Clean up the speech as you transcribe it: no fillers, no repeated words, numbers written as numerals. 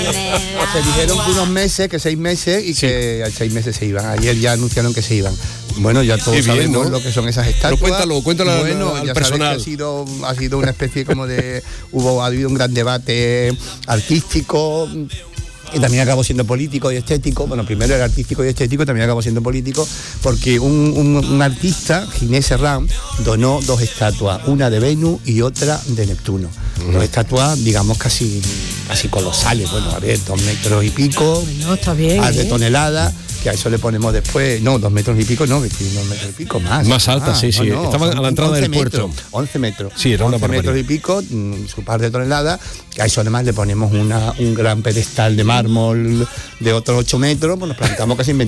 Se dijeron que unos meses, que 6 meses, y que a 6 meses se iban. Ayer ya anunciaron que se iban. Bueno, ya todos sabemos, ¿no?, lo que son esas estatuas. Pero cuéntalo bueno, al ya personal. sabes que ha sido una especie como de... ha habido un gran debate artístico, y también acabó siendo político y estético. Bueno, primero era artístico y estético, también acabó siendo político, porque un artista, Ginés Serrán, donó 2 estatuas, una de Venus y otra de Neptuno. 2 estatuas, digamos, casi colosales. Bueno, a ver, 2 metros y pico, no, está bien, de tonelada, que a eso le ponemos después, no, 2 metros y pico, no, 2 metros y pico más. Más alta, sí. No, estaban a la entrada del puerto. 11 metros. Sí, era una 11 metros y pico, su par de toneladas, que a eso además le ponemos un gran pedestal de mármol de otros 8 metros, pues nos plantamos casi en